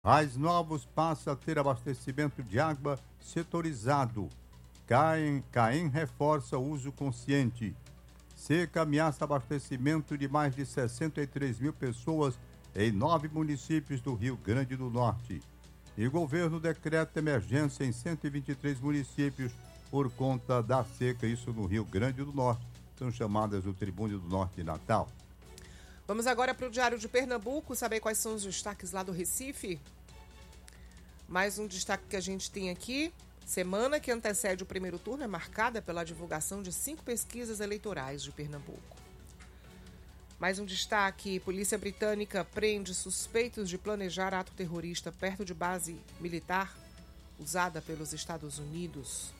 Rais Novos passa a ter abastecimento de água setorizado. Caém reforça o uso consciente. Seca ameaça abastecimento de mais de 63 mil pessoas em 9 municípios do Rio Grande do Norte. E o governo decreta emergência em 123 municípios por conta da seca, isso no Rio Grande do Norte. São chamadas do Tribune do Norte de Natal. Vamos agora para o Diário de Pernambuco, saber quais são os destaques lá do Recife. Mais um destaque que a gente tem aqui. Semana que antecede o primeiro turno é marcada pela divulgação de 5 pesquisas eleitorais de Pernambuco. Mais um destaque: Polícia Britânica prende suspeitos de planejar ato terrorista perto de base militar usada pelos Estados Unidos.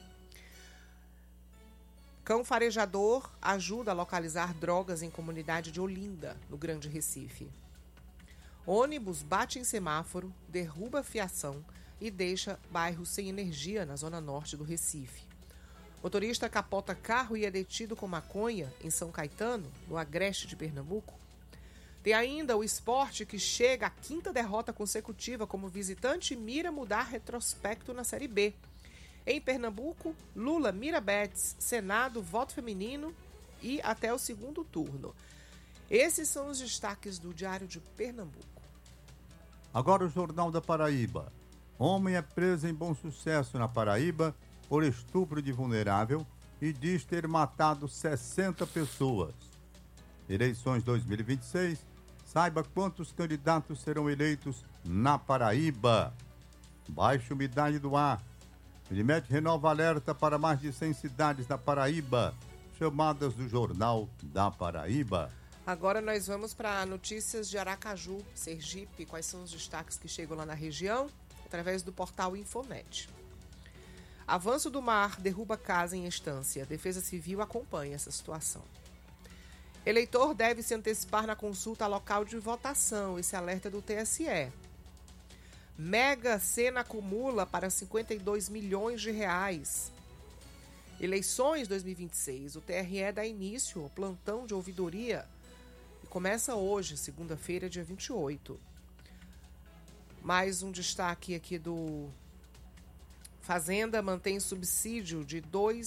Cão farejador ajuda a localizar drogas em comunidade de Olinda, no Grande Recife. Ônibus bate em semáforo, derruba fiação e deixa bairro sem energia na zona norte do Recife. Motorista capota carro e é detido com maconha em São Caetano, no Agreste de Pernambuco. Tem ainda o esporte que chega à 5ª derrota consecutiva como visitante e mira mudar retrospecto na Série B. Em Pernambuco, Lula mira Betis, Senado, voto feminino e até o segundo turno. Esses são os destaques do Diário de Pernambuco. Agora o Jornal da Paraíba. Homem é preso em Bom Sucesso, na Paraíba, por estupro de vulnerável e diz ter matado 60 pessoas. Eleições 2026. Saiba quantos candidatos serão eleitos na Paraíba. Baixa umidade do ar. Unimed renova alerta para mais de 100 cidades da Paraíba, chamadas do Jornal da Paraíba. Agora nós vamos para notícias de Aracaju, Sergipe. Quais são os destaques que chegam lá na região? Através do portal Infonet. Avanço do mar derruba casa em estância. Defesa Civil acompanha essa situação. Eleitor deve se antecipar na consulta local de votação. Esse alerta do TSE. Mega Sena acumula para 52 milhões de reais. Eleições 2026. O TRE dá início ao plantão de ouvidoria e começa hoje, segunda-feira, dia 28. Mais um destaque aqui do Fazenda mantém subsídio de R$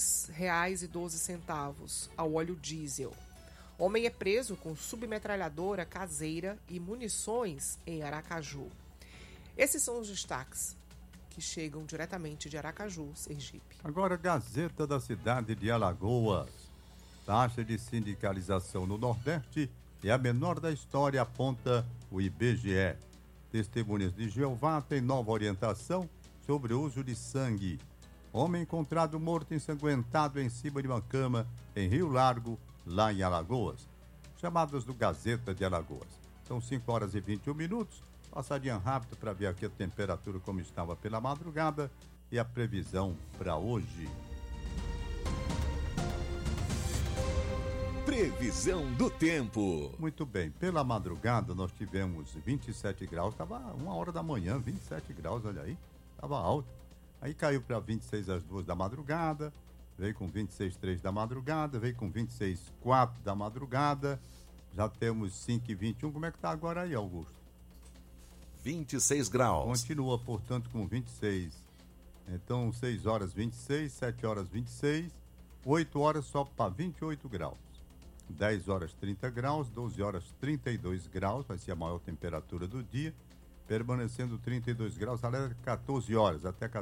2,12 ao óleo diesel. Homem é preso com submetralhadora caseira e munições em Aracaju. Esses são os destaques que chegam diretamente de Aracaju, Sergipe. Agora, Gazeta da Cidade de Alagoas. Taxa de sindicalização no Nordeste é a menor da história, aponta o IBGE. Testemunhas de Jeová têm nova orientação sobre o uso de sangue. Homem encontrado morto ensanguentado em cima de uma cama em Rio Largo, lá em Alagoas. Chamadas do Gazeta de Alagoas. São 5 horas e 21 minutos. Passadinha rápido para ver aqui a temperatura como estava pela madrugada e a previsão para hoje. Previsão do tempo. Muito bem, pela madrugada nós tivemos 27 graus, estava 1 hora da manhã, 27 graus, olha aí, estava alto. Aí caiu para 26 às 2 da madrugada, veio com 26,3 da madrugada, veio com 26,4 da madrugada, já temos 5,21. Como é que está agora aí, Augusto? 26 graus. Continua, portanto, com 26. Então, 6 horas 26, 7 horas 26, 8 horas só para 28 graus. 10 horas 30 graus, 12 horas 32 graus, vai ser a maior temperatura do dia, permanecendo 32 graus até 14 horas,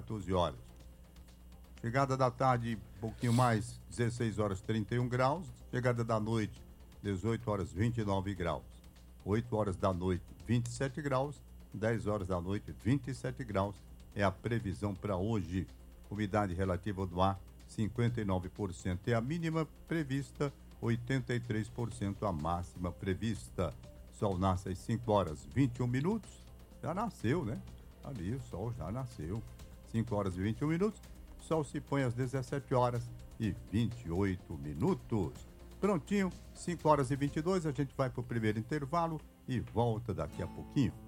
Chegada da tarde, um pouquinho mais, 16 horas 31 graus, chegada da noite, 18 horas 29 graus. 8 horas da noite, 27 graus, 10 horas da noite, 27 graus, é a previsão para hoje. Umidade relativa do ar, 59%. É a mínima prevista, 83% a máxima prevista. Sol nasce às 5 horas 21 minutos. Já nasceu, né? Ali o sol já nasceu. 5 horas e 21 minutos. O sol se põe às 17 horas e 28 minutos. Prontinho, 5 horas e 22. A gente vai para o primeiro intervalo e volta daqui a pouquinho.